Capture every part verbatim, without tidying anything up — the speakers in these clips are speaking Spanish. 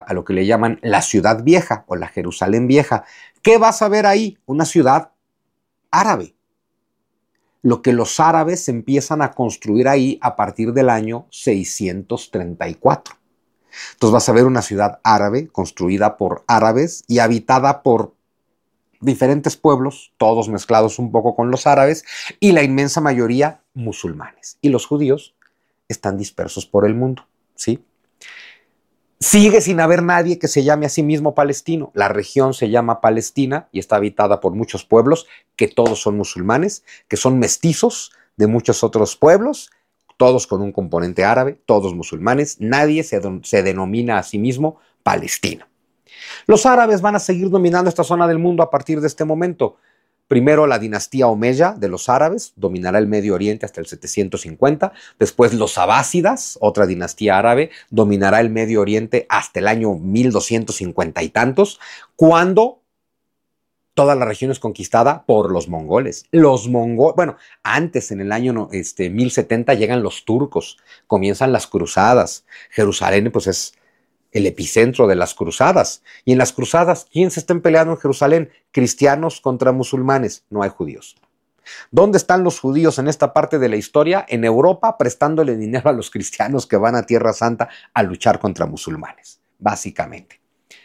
a lo que le llaman la Ciudad Vieja o la Jerusalén Vieja. ¿Qué vas a ver ahí? Una ciudad árabe. Lo que los árabes empiezan a construir ahí a partir del año seiscientos treinta y cuatro. Entonces vas a ver una ciudad árabe construida por árabes y habitada por diferentes pueblos, todos mezclados un poco con los árabes, y la inmensa mayoría musulmanes. Y los judíos están dispersos por el mundo, ¿sí? Sigue sin haber nadie que se llame a sí mismo palestino. La región se llama Palestina y está habitada por muchos pueblos que todos son musulmanes, que son mestizos de muchos otros pueblos, todos con un componente árabe, todos musulmanes. Nadie se, se denomina a sí mismo palestino. Los árabes van a seguir dominando esta zona del mundo a partir de este momento. Primero la dinastía Omeya de los árabes dominará el Medio Oriente hasta el setecientos cincuenta. Después los abásidas, otra dinastía árabe, dominará el Medio Oriente hasta el año mil doscientos cincuenta y tantos, cuando toda la región es conquistada por los mongoles. Los mongoles, bueno, antes en el año este, mil setenta llegan los turcos, comienzan las cruzadas. Jerusalén pues es el epicentro de las cruzadas. Y en las cruzadas, ¿quién se están peleando en Jerusalén? Cristianos contra musulmanes. No hay judíos. ¿Dónde están los judíos en esta parte de la historia? En Europa, prestándole dinero a los cristianos que van a Tierra Santa a luchar contra musulmanes, básicamente.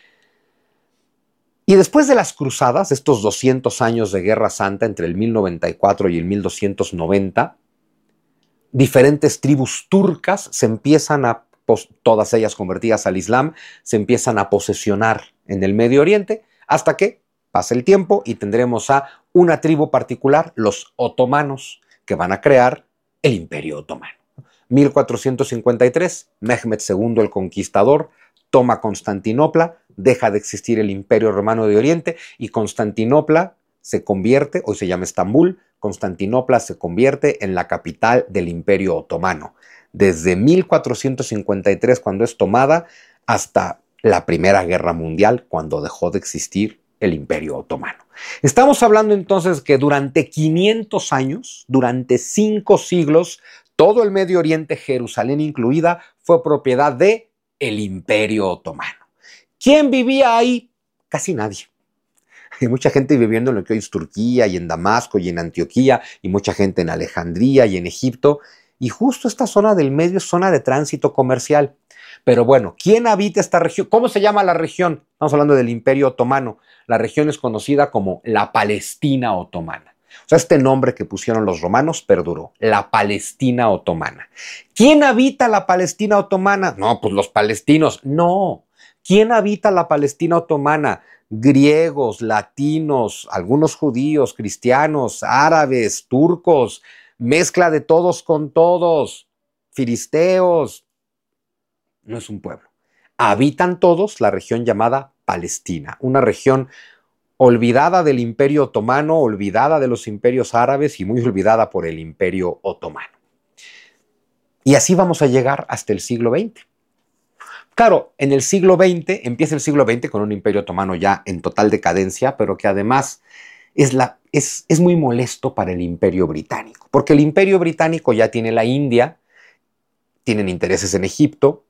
Y después de las cruzadas, estos doscientos años de Guerra Santa entre el mil noventa y cuatro y el mil doscientos noventa, diferentes tribus turcas se empiezan a todas ellas convertidas al Islam, se empiezan a posesionar en el Medio Oriente hasta que pasa el tiempo y tendremos a una tribu particular, los otomanos, que van a crear el Imperio Otomano. mil cuatrocientos cincuenta y tres, Mehmed segundo el Conquistador toma Constantinopla, deja de existir el Imperio Romano de Oriente y Constantinopla se convierte, hoy se llama Estambul, Constantinopla se convierte en la capital del Imperio Otomano. Desde mil cuatrocientos cincuenta y tres, cuando es tomada, hasta la Primera Guerra Mundial, cuando dejó de existir el Imperio Otomano. Estamos hablando entonces que durante quinientos años, durante cinco siglos, todo el Medio Oriente, Jerusalén incluida, fue propiedad de el Imperio Otomano. ¿Quién vivía ahí? Casi nadie. Hay mucha gente viviendo en lo que hoy es Turquía y en Damasco y en Antioquía y mucha gente en Alejandría y en Egipto. Y justo esta zona del medio es zona de tránsito comercial. Pero bueno, ¿quién habita esta región? ¿Cómo se llama la región? Estamos hablando del Imperio Otomano. La región es conocida como la Palestina Otomana. O sea, este nombre que pusieron los romanos perduró, la Palestina Otomana. ¿Quién habita la Palestina Otomana? No, pues los palestinos. No. ¿Quién habita la Palestina Otomana? Griegos, latinos, algunos judíos, cristianos, árabes, turcos, mezcla de todos con todos, filisteos. No es un pueblo. Habitan todos la región llamada Palestina, una región olvidada del Imperio Otomano, olvidada de los imperios árabes y muy olvidada por el Imperio Otomano. Y así vamos a llegar hasta el siglo veinte. Claro, en el siglo veinte, empieza el siglo veinte con un Imperio Otomano ya en total decadencia, pero que además es, la, es, es muy molesto para el Imperio Británico, porque el Imperio Británico ya tiene la India, tienen intereses en Egipto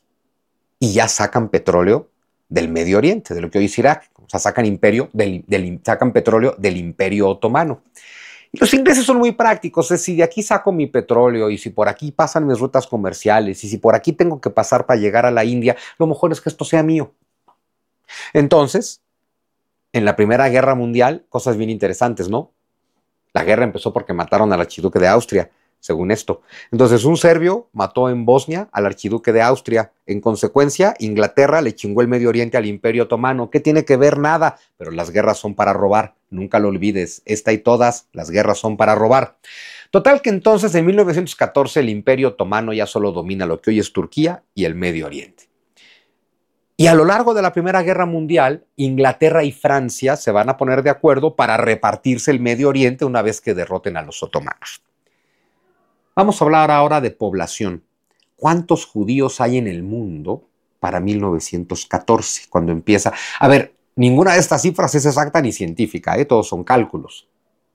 y ya sacan petróleo del Medio Oriente, de lo que hoy es Irak. O sea, sacan, imperio del, del, sacan petróleo del Imperio Otomano. Y los ingleses son muy prácticos, es si de aquí saco mi petróleo y si por aquí pasan mis rutas comerciales y si por aquí tengo que pasar para llegar a la India, lo mejor es que esto sea mío. Entonces, en la Primera Guerra Mundial, cosas bien interesantes, ¿no? La guerra empezó porque mataron al archiduque de Austria, según esto. Entonces, un serbio mató en Bosnia al archiduque de Austria. En consecuencia, Inglaterra le chingó el Medio Oriente al Imperio Otomano. ¿Qué tiene que ver? Nada. Pero las guerras son para robar. Nunca lo olvides. Esta y todas, las guerras son para robar. Total que entonces, en mil novecientos catorce, el Imperio Otomano ya solo domina lo que hoy es Turquía y el Medio Oriente. Y a lo largo de la Primera Guerra Mundial, Inglaterra y Francia se van a poner de acuerdo para repartirse el Medio Oriente una vez que derroten a los otomanos. Vamos a hablar ahora de población. ¿Cuántos judíos hay en el mundo para mil novecientos catorce, cuando empieza? A ver, ninguna de estas cifras es exacta ni científica, ¿eh? Todos son cálculos.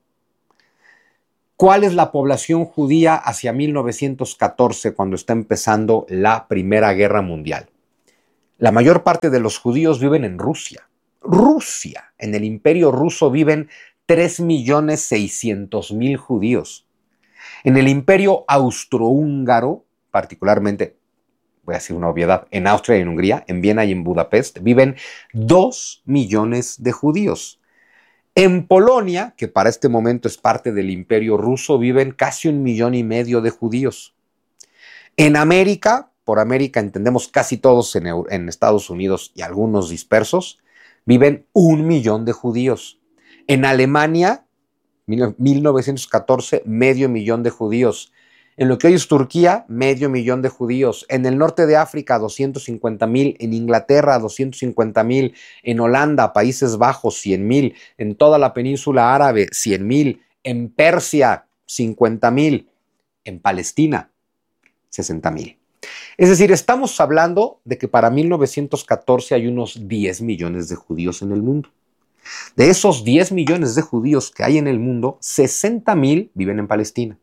¿Cuál es la población judía hacia mil novecientos catorce, cuando está empezando la Primera Guerra Mundial? La mayor parte de los judíos viven en Rusia. Rusia, en el Imperio Ruso viven tres millones seiscientos mil judíos. En el Imperio Austrohúngaro, particularmente, voy a decir una obviedad, en Austria y en Hungría, en Viena y en Budapest, viven dos millones de judíos. En Polonia, que para este momento es parte del Imperio Ruso, viven casi un millón y medio de judíos. En América, por América entendemos casi todos en, en Estados Unidos y algunos dispersos, viven un millón de judíos. En Alemania, mil novecientos catorce, medio millón de judíos. En lo que hoy es Turquía, medio millón de judíos. En el norte de África, doscientos cincuenta mil. En Inglaterra, doscientos cincuenta mil. En Holanda, Países Bajos, cien mil. En toda la península árabe, cien mil. En Persia, cincuenta mil. En Palestina, sesenta mil. Es decir, estamos hablando de que para mil novecientos catorce hay unos diez millones de judíos en el mundo. De esos diez millones de judíos que hay en el mundo, sesenta mil viven en Palestina,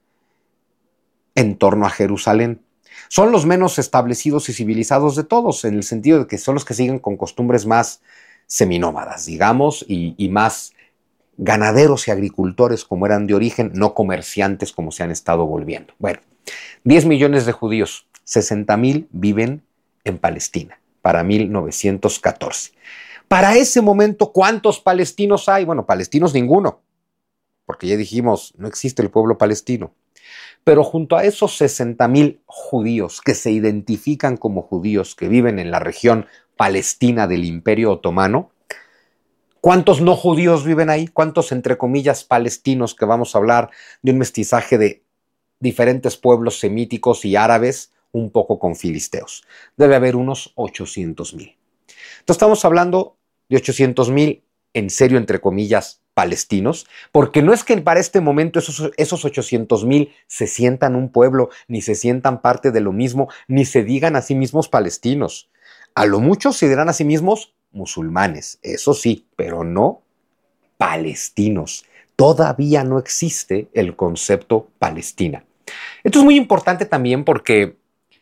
en torno a Jerusalén. Son los menos establecidos y civilizados de todos, en el sentido de que son los que siguen con costumbres más seminómadas, digamos, y, y más ganaderos y agricultores como eran de origen, no comerciantes como se han estado volviendo. Bueno, diez millones de judíos, sesenta mil viven en Palestina para mil novecientos catorce. Para ese momento, ¿cuántos palestinos hay? Bueno, palestinos ninguno, porque ya dijimos, no existe el pueblo palestino. Pero junto a esos sesenta mil judíos que se identifican como judíos, que viven en la región palestina del Imperio Otomano, ¿cuántos no judíos viven ahí? ¿Cuántos, entre comillas, palestinos, que vamos a hablar de un mestizaje de diferentes pueblos semíticos y árabes, un poco con filisteos? Debe haber unos ochocientos mil. Entonces estamos hablando de ochocientos mil, en serio, entre comillas, palestinos, porque no es que para este momento esos, esos ochocientos mil se sientan un pueblo, ni se sientan parte de lo mismo, ni se digan a sí mismos palestinos. A lo mucho se dirán a sí mismos musulmanes, eso sí, pero no palestinos. Todavía no existe el concepto Palestina. Esto es muy importante también porque,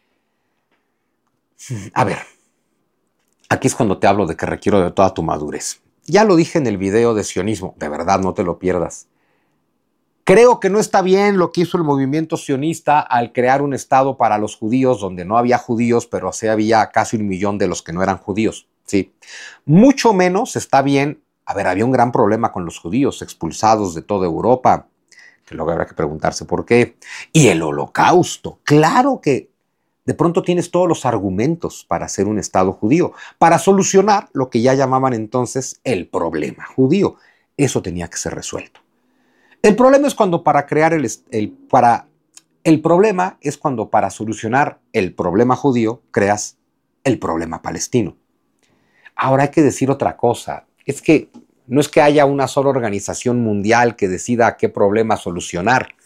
a ver, aquí es cuando te hablo de que requiero de toda tu madurez. Ya lo dije en el video de sionismo, de verdad no te lo pierdas. Creo que no está bien lo que hizo el movimiento sionista al crear un estado para los judíos donde no había judíos, pero sí había casi un millón de los que no eran judíos. Sí. Mucho menos está bien. A ver, había un gran problema con los judíos expulsados de toda Europa, que luego habrá que preguntarse por qué. Y el Holocausto. Claro que de pronto tienes todos los argumentos para hacer un Estado judío, para solucionar lo que ya llamaban entonces el problema judío. Eso tenía que ser resuelto. El problema es cuando para crear el, el, para, el problema es cuando para solucionar el problema judío creas el problema palestino. Ahora hay que decir otra cosa. Es que no es que haya una sola organización mundial que decida qué problema solucionar.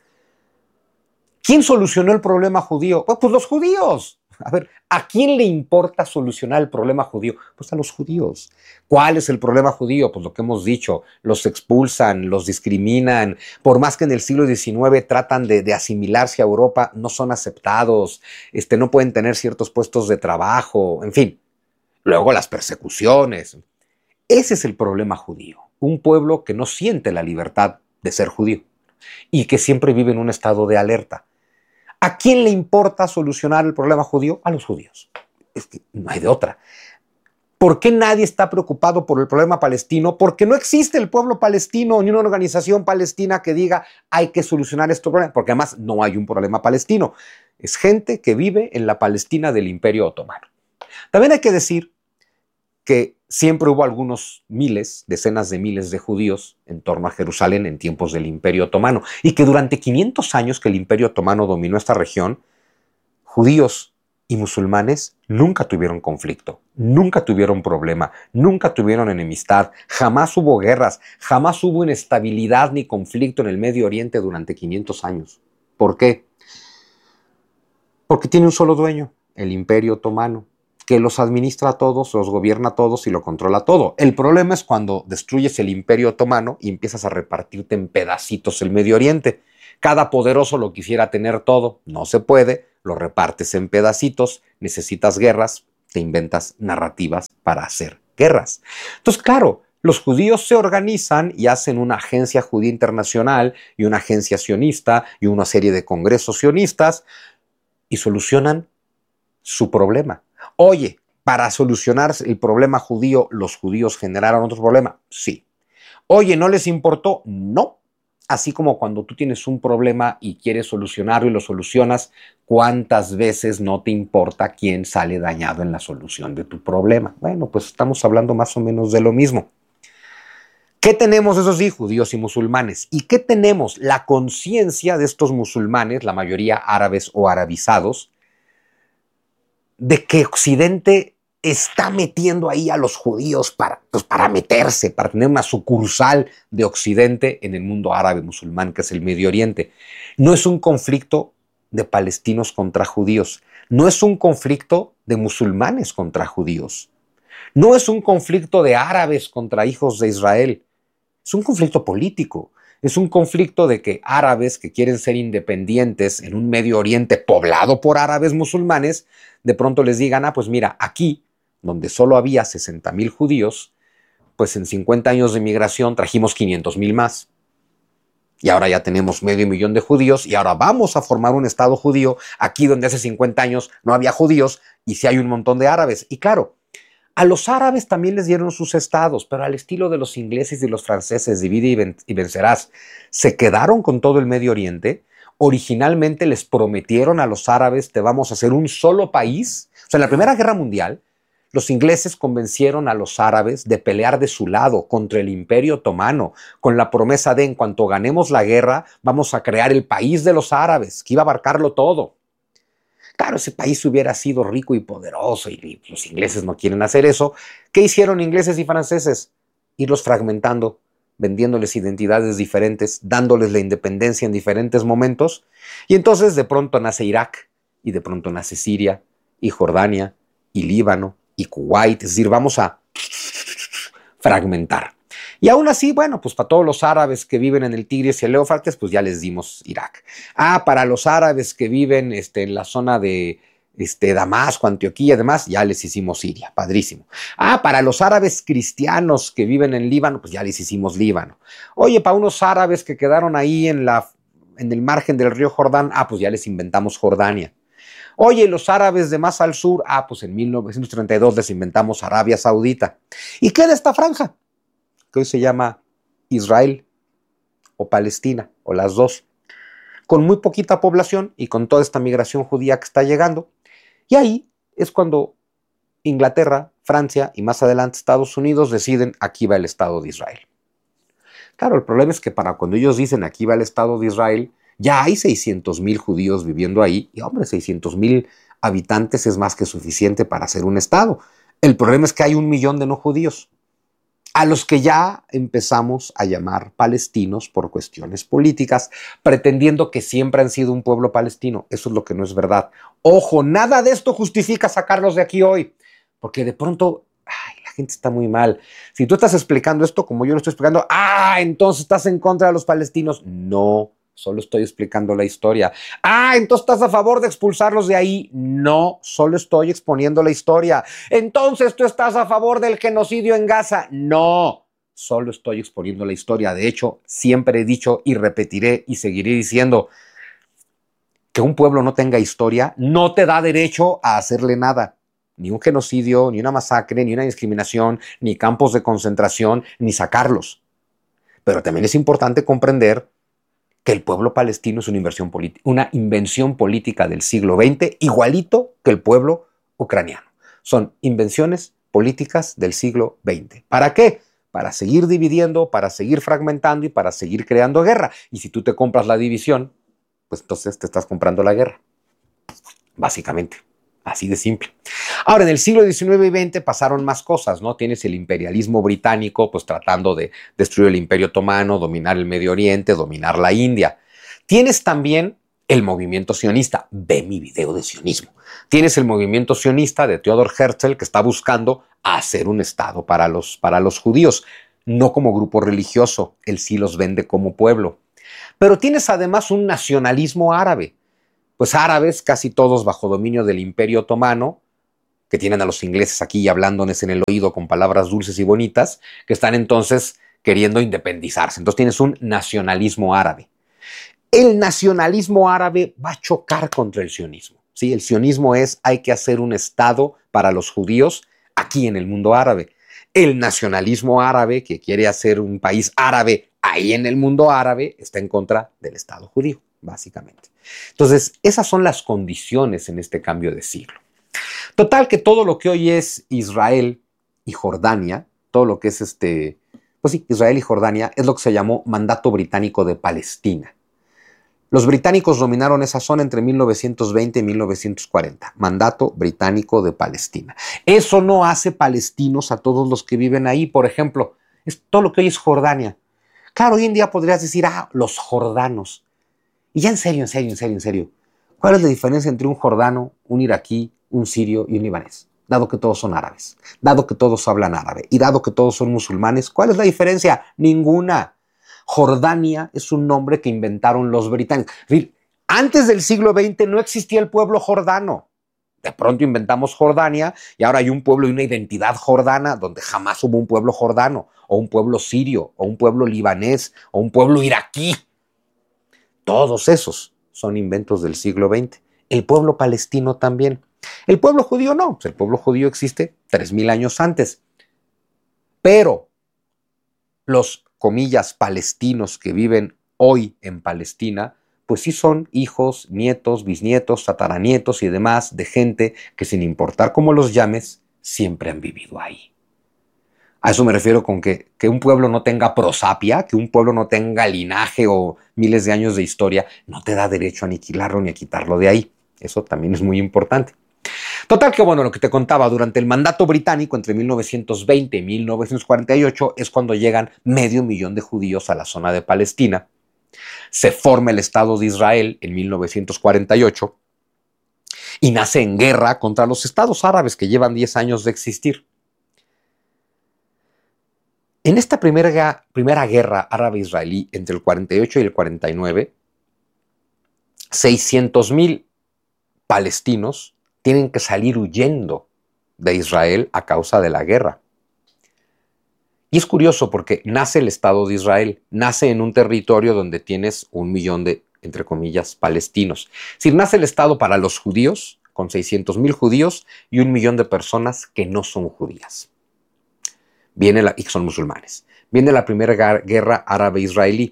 ¿Quién solucionó el problema judío? Pues, pues los judíos. A ver, ¿a quién le importa solucionar el problema judío? Pues a los judíos. ¿Cuál es el problema judío? Pues lo que hemos dicho, los expulsan, los discriminan, por más que en el siglo diecinueve tratan de, de asimilarse a Europa, no son aceptados, este, no pueden tener ciertos puestos de trabajo, en fin. Luego las persecuciones. Ese es el problema judío. Un pueblo que no siente la libertad de ser judío y que siempre vive en un estado de alerta. ¿A quién le importa solucionar el problema judío? A los judíos. Es que no hay de otra. ¿Por qué nadie está preocupado por el problema palestino? Porque no existe el pueblo palestino ni una organización palestina que diga hay que solucionar este problema, porque además no hay un problema palestino. Es gente que vive en la Palestina del Imperio Otomano. También hay que decir que siempre hubo algunos miles, decenas de miles de judíos en torno a Jerusalén en tiempos del Imperio Otomano y que durante quinientos años que el Imperio Otomano dominó esta región, judíos y musulmanes nunca tuvieron conflicto, nunca tuvieron problema, nunca tuvieron enemistad, jamás hubo guerras, jamás hubo inestabilidad ni conflicto en el Medio Oriente durante quinientos años. ¿Por qué? Porque tiene un solo dueño, el Imperio Otomano, que los administra a todos, los gobierna a todos y lo controla todo. El problema es cuando destruyes el Imperio Otomano y empiezas a repartirte en pedacitos el Medio Oriente. Cada poderoso lo quisiera tener todo, no se puede, lo repartes en pedacitos, necesitas guerras, te inventas narrativas para hacer guerras. Entonces, claro, los judíos se organizan y hacen una agencia judía internacional y una agencia sionista y una serie de congresos sionistas y solucionan su problema. Oye, para solucionar el problema judío, ¿los judíos generaron otro problema? Sí. Oye, ¿no les importó? No. Así como cuando tú tienes un problema y quieres solucionarlo y lo solucionas, ¿cuántas veces no te importa quién sale dañado en la solución de tu problema? Bueno, pues estamos hablando más o menos de lo mismo. ¿Qué tenemos, eso sí, judíos y musulmanes? ¿Y qué tenemos? La conciencia de estos musulmanes, la mayoría árabes o arabizados, de que Occidente está metiendo ahí a los judíos para, pues para meterse, para tener una sucursal de Occidente en el mundo árabe musulmán, que es el Medio Oriente. No es un conflicto de palestinos contra judíos, no es un conflicto de musulmanes contra judíos, no es un conflicto de árabes contra hijos de Israel, es un conflicto político. Es un conflicto de que árabes que quieren ser independientes en un Medio Oriente poblado por árabes musulmanes, de pronto les digan, ah, pues mira, aquí, donde solo había sesenta mil judíos, pues en cincuenta años de migración trajimos quinientos mil más. Y ahora ya tenemos medio millón de judíos y ahora vamos a formar un Estado judío aquí donde hace cincuenta años no había judíos y sí hay un montón de árabes. Y claro, a los árabes también les dieron sus estados, pero al estilo de los ingleses y los franceses, divide y, ven y vencerás, se quedaron con todo el Medio Oriente. Originalmente les prometieron a los árabes, te vamos a hacer un solo país. O sea, en la Primera Guerra Mundial, los ingleses convencieron a los árabes de pelear de su lado contra el Imperio Otomano, con la promesa de, en cuanto ganemos la guerra, vamos a crear el país de los árabes, que iba a abarcarlo todo. Claro, ese país hubiera sido rico y poderoso y los ingleses no quieren hacer eso. ¿Qué hicieron ingleses y franceses? Irlos fragmentando, vendiéndoles identidades diferentes, dándoles la independencia en diferentes momentos. Y entonces de pronto nace Irak, y de pronto nace Siria, y Jordania, y Líbano, y Kuwait. Es decir, vamos a fragmentar. Y aún así, bueno, pues para todos los árabes que viven en el Tigris y el Éufrates, pues ya les dimos Irak. Ah, para los árabes que viven este, en la zona de este, Damasco, Antioquía y demás, ya les hicimos Siria, padrísimo. Ah, para los árabes cristianos que viven en Líbano, pues ya les hicimos Líbano. Oye, para unos árabes que quedaron ahí en, la, en el margen del río Jordán, ah, pues ya les inventamos Jordania. Oye, los árabes de más al sur, ah, pues en mil novecientos treinta y dos les inventamos Arabia Saudita. ¿Y qué de esta franja? Que hoy se llama Israel o Palestina, o las dos, con muy poquita población y con toda esta migración judía que está llegando. Y ahí es cuando Inglaterra, Francia y más adelante Estados Unidos deciden, aquí va el Estado de Israel. Claro, el problema es que para cuando ellos dicen aquí va el Estado de Israel, ya hay seiscientos mil judíos viviendo ahí, y hombre, seiscientos mil habitantes es más que suficiente para hacer un Estado. El problema es que hay un millón de no judíos, a los que ya empezamos a llamar palestinos por cuestiones políticas, pretendiendo que siempre han sido un pueblo palestino. Eso es lo que no es verdad. Ojo, nada de esto justifica sacarlos de aquí hoy, porque de pronto, ay, la gente está muy mal. Si tú estás explicando esto como yo lo estoy explicando, ah, entonces estás en contra de los palestinos. No, solo estoy explicando la historia. Ah, entonces estás a favor de expulsarlos de ahí. No, solo estoy exponiendo la historia. Entonces tú estás a favor del genocidio en Gaza. No, solo estoy exponiendo la historia. De hecho, siempre he dicho y repetiré y seguiré diciendo que un pueblo no tenga historia no te da derecho a hacerle nada. Ni un genocidio, ni una masacre, ni una discriminación, ni campos de concentración, ni sacarlos. Pero también es importante comprender que el pueblo palestino es una, inversión una invención política del siglo veinte, igualito que el pueblo ucraniano. Son invenciones políticas del siglo veinte. ¿Para qué? Para seguir dividiendo, para seguir fragmentando y para seguir creando guerra. Y si tú te compras la división, pues entonces te estás comprando la guerra. Básicamente. Así de simple. Ahora, en el siglo diecinueve y veinte pasaron más cosas, ¿no? Tienes el imperialismo británico, pues tratando de destruir el Imperio Otomano, dominar el Medio Oriente, dominar la India. Tienes también el movimiento sionista. Ve mi video de sionismo. Tienes el movimiento sionista de Theodor Herzl, que está buscando hacer un Estado para los, para los judíos, no como grupo religioso. Él sí los vende como pueblo. Pero tienes además un nacionalismo árabe. Pues árabes, casi todos bajo dominio del Imperio Otomano, que tienen a los ingleses aquí hablándoles en el oído con palabras dulces y bonitas, que están entonces queriendo independizarse. Entonces tienes un nacionalismo árabe. El nacionalismo árabe va a chocar contra el sionismo. ¿Sí? El sionismo es, hay que hacer un Estado para los judíos aquí en el mundo árabe. El nacionalismo árabe, que quiere hacer un país árabe ahí en el mundo árabe, está en contra del Estado judío, básicamente. Entonces, esas son las condiciones en este cambio de siglo. Total que todo lo que hoy es Israel y Jordania, todo lo que es este, pues sí, Israel y Jordania, es lo que se llamó Mandato Británico de Palestina. Los británicos dominaron esa zona entre mil novecientos veinte y mil novecientos cuarenta. Mandato Británico de Palestina. Eso no hace palestinos a todos los que viven ahí. Por ejemplo, es todo lo que hoy es Jordania. Claro, hoy en día podrías decir, ah, los jordanos. Y ya en serio, en serio, en serio, en serio. ¿Cuál es la diferencia entre un jordano, un iraquí, un sirio y un libanés? Dado que todos son árabes, dado que todos hablan árabe y dado que todos son musulmanes, ¿cuál es la diferencia? Ninguna. Jordania es un nombre que inventaron los británicos. Es decir, antes del siglo veinte no existía el pueblo jordano. De pronto inventamos Jordania y ahora hay un pueblo y una identidad jordana donde jamás hubo un pueblo jordano, o un pueblo sirio, o un pueblo libanés, o un pueblo iraquí. Todos esos son inventos del siglo veinte. El pueblo palestino también. El pueblo judío no. Pues el pueblo judío existe tres mil años antes. Pero los, comillas, palestinos que viven hoy en Palestina, pues sí son hijos, nietos, bisnietos, tataranietos y demás de gente que, sin importar cómo los llames, siempre han vivido ahí. A eso me refiero con que, que un pueblo no tenga prosapia, que un pueblo no tenga linaje o miles de años de historia, no te da derecho a aniquilarlo ni a quitarlo de ahí. Eso también es muy importante. Total que, bueno, lo que te contaba, durante el mandato británico entre mil novecientos veinte y mil novecientos cuarenta y ocho es cuando llegan medio millón de judíos a la zona de Palestina. Se forma el Estado de Israel en mil novecientos cuarenta y ocho y nace en guerra contra los estados árabes que llevan diez años de existir. En esta primera, primera guerra árabe-israelí entre el cuarenta y ocho y el cuarenta y nueve, seiscientos mil palestinos tienen que salir huyendo de Israel a causa de la guerra. Y es curioso porque nace el Estado de Israel, nace en un territorio donde tienes un millón de, entre comillas, palestinos. Es decir, nace el Estado para los judíos, con seiscientos mil judíos y un millón de personas que no son judías. Viene la, y que son musulmanes. Viene la primera guerra árabe-israelí.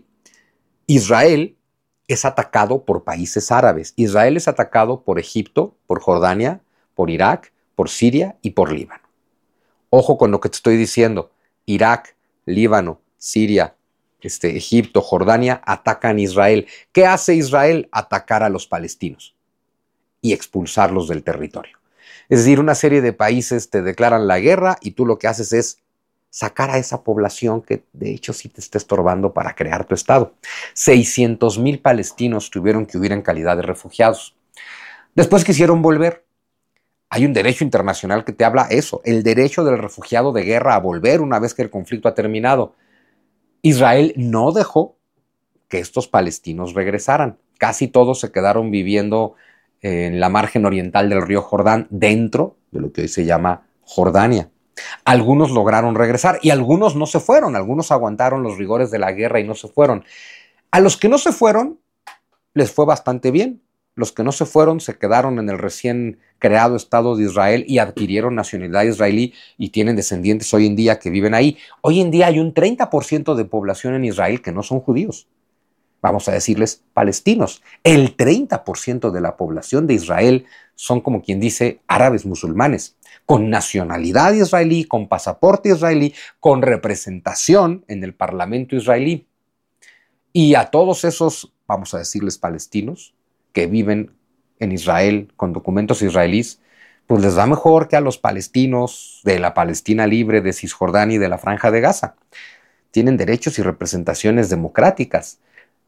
Israel es atacado por países árabes. Israel es atacado por Egipto, por Jordania, por Irak, por Siria y por Líbano. Ojo con lo que te estoy diciendo. Irak, Líbano, Siria, este, Egipto, Jordania atacan a Israel. ¿Qué hace Israel? Atacar a los palestinos y expulsarlos del territorio. Es decir, una serie de países te declaran la guerra y tú lo que haces es sacar a esa población que de hecho sí te está estorbando para crear tu estado. seiscientos mil palestinos tuvieron que huir en calidad de refugiados. Después quisieron volver. Hay un derecho internacional que te habla eso, el derecho del refugiado de guerra a volver una vez que el conflicto ha terminado. Israel no dejó que estos palestinos regresaran. Casi todos se quedaron viviendo en la margen oriental del río Jordán, dentro de lo que hoy se llama Jordania. Algunos lograron regresar y algunos no se fueron, algunos aguantaron los rigores de la guerra y no se fueron. A los que no se fueron les fue bastante bien. Los que no se fueron se quedaron en el recién creado Estado de Israel y adquirieron nacionalidad israelí y tienen descendientes hoy en día que viven ahí. Hoy en día hay un treinta por ciento de población en Israel que no son judíos. Vamos a decirles palestinos. El treinta por ciento de la población de Israel son, como quien dice, árabes musulmanes, con nacionalidad israelí, con pasaporte israelí, con representación en el parlamento israelí. Y a todos esos, vamos a decirles palestinos, que viven en Israel con documentos israelíes, pues les va mejor que a los palestinos de la Palestina libre, de Cisjordania y de la Franja de Gaza. Tienen derechos y representaciones democráticas.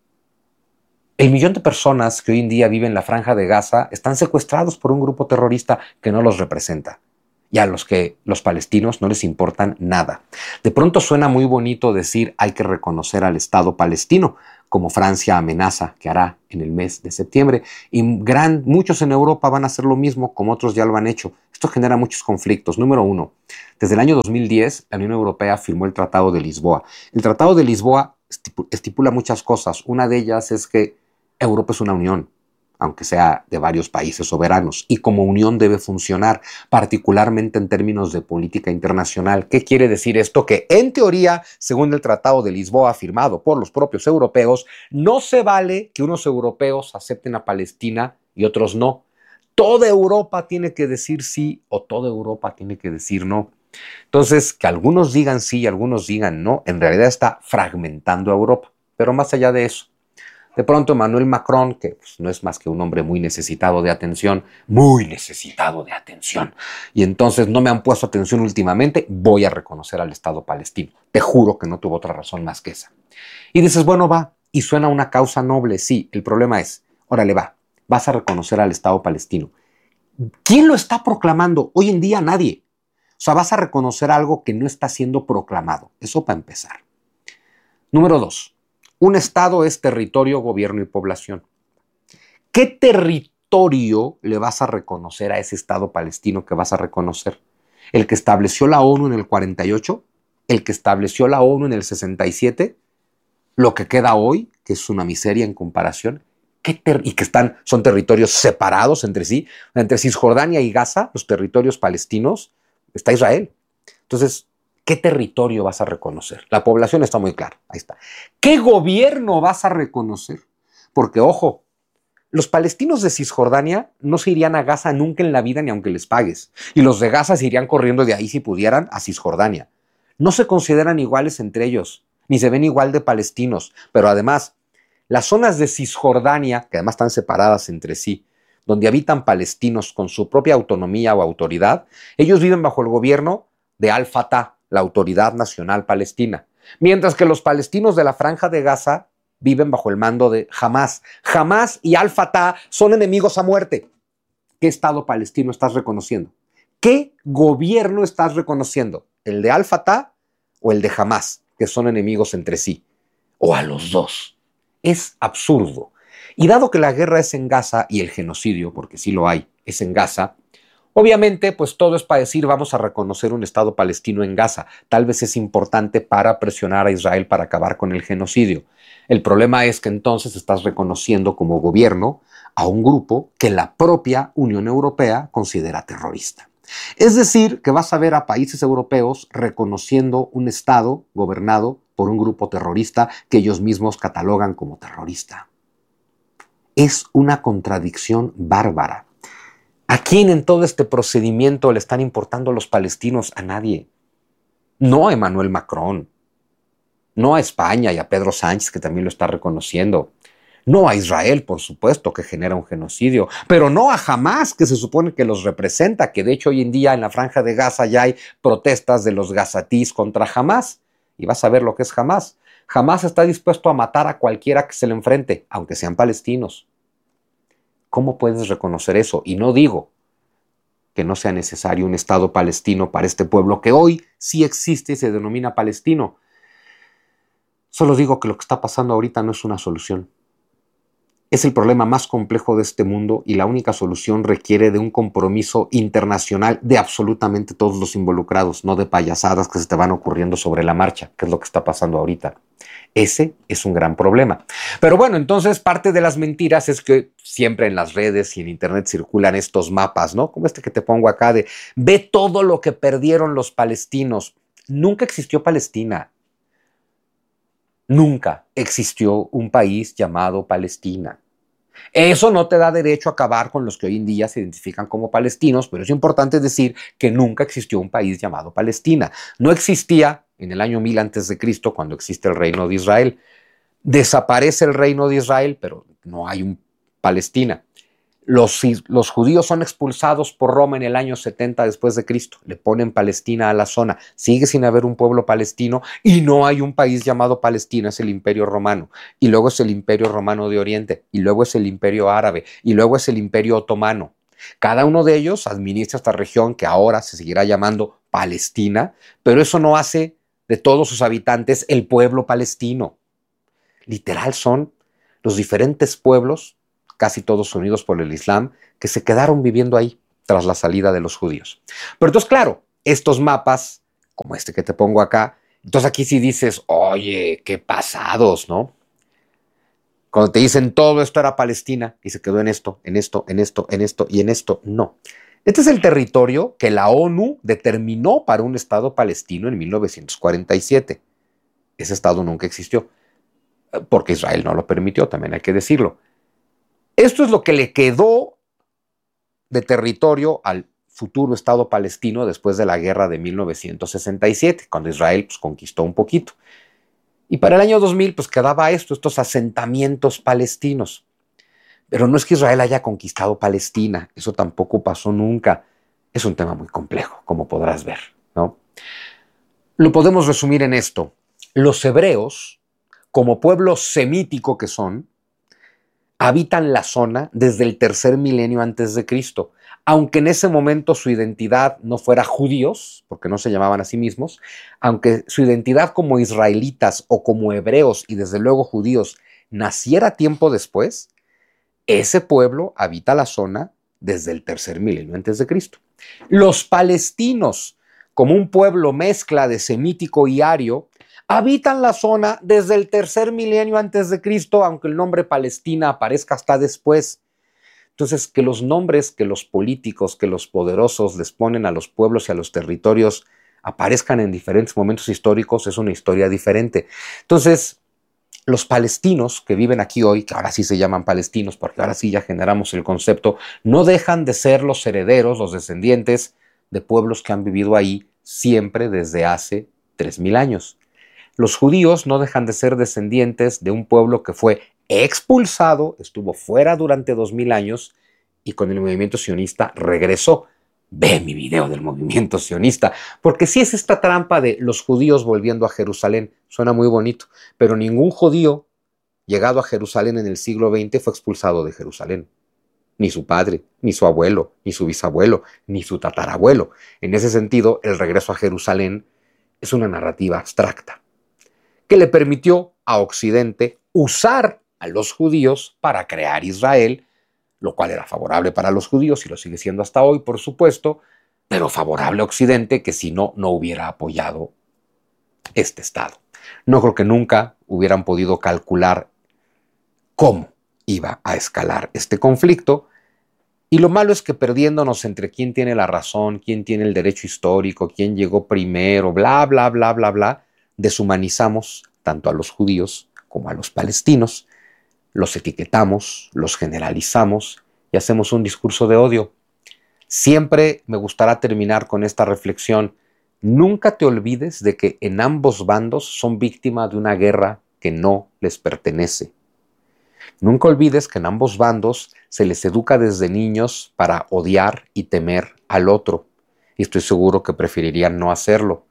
El millón de personas que hoy en día viven en la Franja de Gaza están secuestrados por un grupo terrorista que no los representa y a los que los palestinos no les importan nada. De pronto suena muy bonito decir hay que reconocer al Estado palestino, como Francia amenaza que hará en el mes de septiembre, y gran, muchos en Europa van a hacer lo mismo, como otros ya lo han hecho. Esto genera muchos conflictos. Número uno, desde el año dos mil diez, la Unión Europea firmó el Tratado de Lisboa. El Tratado de Lisboa estipula muchas cosas. Una de ellas es que Europa es una unión, aunque sea de varios países soberanos, y como unión debe funcionar, particularmente en términos de política internacional. ¿Qué quiere decir esto? Que en teoría, según el Tratado de Lisboa firmado por los propios europeos, no se vale que unos europeos acepten a Palestina y otros no. Toda Europa tiene que decir sí o toda Europa tiene que decir no. Entonces, que algunos digan sí y algunos digan no, en realidad está fragmentando a Europa. Pero más allá de eso, de pronto Emmanuel Macron, que pues, no es más que un hombre muy necesitado de atención, muy necesitado de atención, y entonces no me han puesto atención últimamente, voy a reconocer al Estado palestino. Te juro que no tuvo otra razón más que esa. Y dices, bueno, va, y suena una causa noble, sí, el problema es, órale, va, vas a reconocer al Estado palestino. ¿Quién lo está proclamando? Hoy en día nadie. O sea, vas a reconocer algo que no está siendo proclamado. Eso para empezar. Número dos. Un Estado es territorio, gobierno y población. ¿Qué territorio le vas a reconocer a ese Estado palestino que vas a reconocer? ¿El que estableció la ONU en el cuarenta y ocho? ¿El que estableció la ONU en el sesenta y siete? ¿Lo que queda hoy, que es una miseria en comparación? ¿Qué ter- y que están, son territorios separados entre sí? Entre Cisjordania y Gaza, los territorios palestinos, está Israel. Entonces, ¿qué territorio vas a reconocer? La población está muy clara, ahí está. ¿Qué gobierno vas a reconocer? Porque, ojo, los palestinos de Cisjordania no se irían a Gaza nunca en la vida ni aunque les pagues. Y los de Gaza se irían corriendo de ahí si pudieran a Cisjordania. No se consideran iguales entre ellos, ni se ven igual de palestinos. Pero además, las zonas de Cisjordania, que además están separadas entre sí, donde habitan palestinos con su propia autonomía o autoridad, ellos viven bajo el gobierno de Al-Fatah, la Autoridad Nacional Palestina. Mientras que los palestinos de la Franja de Gaza viven bajo el mando de Hamás. Hamás y Al-Fatah son enemigos a muerte. ¿Qué Estado palestino estás reconociendo? ¿Qué gobierno estás reconociendo? ¿El de Al-Fatah o el de Hamás, que son enemigos entre sí? ¿O a los dos? Es absurdo. Y dado que la guerra es en Gaza y el genocidio, porque sí lo hay, es en Gaza, obviamente, pues todo es para decir vamos a reconocer un Estado palestino en Gaza. Tal vez es importante para presionar a Israel para acabar con el genocidio. El problema es que entonces estás reconociendo como gobierno a un grupo que la propia Unión Europea considera terrorista. Es decir, que vas a ver a países europeos reconociendo un Estado gobernado por un grupo terrorista que ellos mismos catalogan como terrorista. Es una contradicción bárbara. ¿A quién en todo este procedimiento le están importando los palestinos? A nadie. No a Emmanuel Macron. No a España y a Pedro Sánchez, que también lo está reconociendo. No a Israel, por supuesto, que genera un genocidio. Pero no a Hamás, que se supone que los representa, que de hecho hoy en día en la Franja de Gaza ya hay protestas de los gazatís contra Hamás. Y vas a ver lo que es Hamás. Hamás está dispuesto a matar a cualquiera que se le enfrente, aunque sean palestinos. ¿Cómo puedes reconocer eso? Y no digo que no sea necesario un Estado palestino para este pueblo que hoy sí existe y se denomina palestino. Solo digo que lo que está pasando ahorita no es una solución. Es el problema más complejo de este mundo y la única solución requiere de un compromiso internacional de absolutamente todos los involucrados, no de payasadas que se te van ocurriendo sobre la marcha, que es lo que está pasando ahorita. Ese es un gran problema. Pero bueno, entonces parte de las mentiras es que siempre en las redes y en internet circulan estos mapas, ¿no? Como este que te pongo acá de ve todo lo que perdieron los palestinos. Nunca existió Palestina. Nunca existió un país llamado Palestina. Eso no te da derecho a acabar con los que hoy en día se identifican como palestinos, pero es importante decir que nunca existió un país llamado Palestina. No existía en el año mil antes de Cristo, cuando existe el reino de Israel. Desaparece el reino de Israel, pero no hay un Palestina. Los, los judíos son expulsados por Roma en el año setenta después de Cristo. Le ponen Palestina a la zona. Sigue sin haber un pueblo palestino y no hay un país llamado Palestina. Es el Imperio Romano. Y luego es el Imperio Romano de Oriente. Y luego es el Imperio Árabe. Y luego es el Imperio Otomano. Cada uno de ellos administra esta región que ahora se seguirá llamando Palestina, pero eso no hace de todos sus habitantes el pueblo palestino. literal son los diferentes pueblos, casi todos unidos por el Islam, que se quedaron viviendo ahí tras la salida de los judíos. Pero entonces, claro, estos mapas, como este que te pongo acá, entonces aquí sí dices, oye, qué pasados, ¿no? Cuando te dicen todo esto era Palestina y se quedó en esto, en esto, en esto, en esto y en esto, no. Este es el territorio que la ONU determinó para un Estado palestino en mil novecientos cuarenta y siete. Ese Estado nunca existió, porque Israel no lo permitió, también hay que decirlo. Esto es lo que le quedó de territorio al futuro Estado palestino después de la guerra de mil novecientos sesenta y siete, cuando Israel pues, conquistó un poquito. Y para el año dos mil pues quedaba esto, estos asentamientos palestinos. Pero no es que Israel haya conquistado Palestina, eso tampoco pasó nunca. Es un tema muy complejo, como podrás ver, ¿no? Lo podemos resumir en esto. Los hebreos, como pueblo semítico que son, habitan la zona desde el tercer milenio antes de Cristo. Aunque en ese momento su identidad no fuera judíos, porque no se llamaban a sí mismos, aunque su identidad como israelitas o como hebreos y desde luego judíos naciera tiempo después, ese pueblo habita la zona desde el tercer milenio antes de Cristo. Los palestinos, como un pueblo mezcla de semítico y ario, habitan la zona desde el tercer milenio antes de Cristo, aunque el nombre Palestina aparezca hasta después. Entonces, que los nombres que los políticos, que los poderosos les ponen a los pueblos y a los territorios aparezcan en diferentes momentos históricos es una historia diferente. Entonces, los palestinos que viven aquí hoy, que ahora sí se llaman palestinos, porque ahora sí ya generamos el concepto, no dejan de ser los herederos, los descendientes de pueblos que han vivido ahí siempre desde hace tres mil años. Los judíos no dejan de ser descendientes de un pueblo que fue expulsado, estuvo fuera durante dos mil años y con el movimiento sionista regresó. Ve mi video del movimiento sionista, porque sí es esta trampa de los judíos volviendo a Jerusalén, suena muy bonito, pero ningún judío llegado a Jerusalén en el siglo veinte fue expulsado de Jerusalén. Ni su padre, ni su abuelo, ni su bisabuelo, ni su tatarabuelo. En ese sentido, el regreso a Jerusalén es una narrativa abstracta que le permitió a Occidente usar a los judíos para crear Israel, lo cual era favorable para los judíos y lo sigue siendo hasta hoy, por supuesto, pero favorable a Occidente, que si no, no hubiera apoyado este Estado. No creo que nunca hubieran podido calcular cómo iba a escalar este conflicto, y lo malo es que perdiéndonos entre quién tiene la razón, quién tiene el derecho histórico, quién llegó primero, bla, bla, bla, bla, bla, deshumanizamos tanto a los judíos como a los palestinos, los etiquetamos, los generalizamos y hacemos un discurso de odio. Siempre me gustará terminar con esta reflexión. Nunca te olvides de que en ambos bandos son víctimas de una guerra que no les pertenece. Nunca olvides que en ambos bandos se les educa desde niños para odiar y temer al otro. Y estoy seguro que preferirían no hacerlo.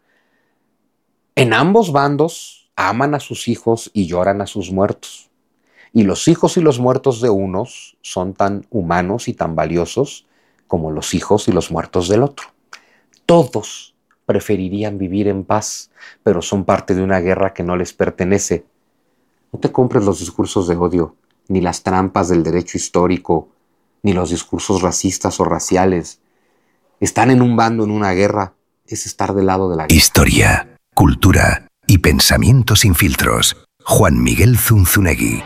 En ambos bandos aman a sus hijos y lloran a sus muertos. Y los hijos y los muertos de unos son tan humanos y tan valiosos como los hijos y los muertos del otro. Todos preferirían vivir en paz, pero son parte de una guerra que no les pertenece. No te compres los discursos de odio, ni las trampas del derecho histórico, ni los discursos racistas o raciales. Están en un bando en una guerra, es estar del lado de la guerra. Historia, cultura y pensamiento sin filtros. Juan Miguel Zunzunegui.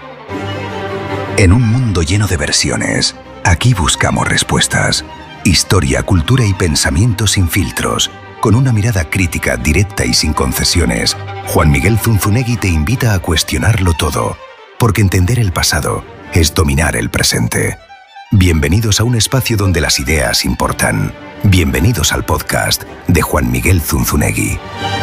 En un mundo lleno de versiones, aquí buscamos respuestas. Historia, cultura y pensamiento sin filtros. Con una mirada crítica, directa y sin concesiones, Juan Miguel Zunzunegui te invita a cuestionarlo todo, porque entender el pasado es dominar el presente. Bienvenidos a un espacio donde las ideas importan. Bienvenidos al podcast de Juan Miguel Zunzunegui.